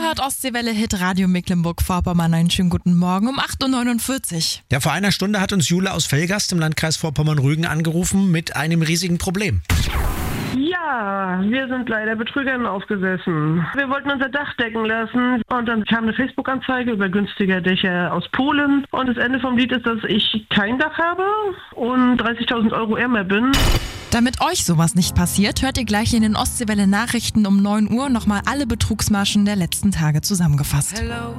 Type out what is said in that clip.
hört Ostseewelle Hit Radio Mecklenburg-Vorpommern. Einen schönen guten Morgen um 8.49 Uhr. Ja, vor einer Stunde hat uns Jule aus Velgast im Landkreis Vorpommern-Rügen angerufen mit einem riesigen Problem. Ja, wir sind leider Betrügern aufgesessen. Wir wollten unser Dach decken lassen und dann kam eine Facebook-Anzeige über günstige Dächer aus Polen. Und das Ende vom Lied ist, dass ich kein Dach habe und 30.000 Euro ärmer bin. Damit euch sowas nicht passiert, hört ihr gleich in den Ostseewelle Nachrichten um 9 Uhr nochmal alle Betrugsmaschen der letzten Tage zusammengefasst.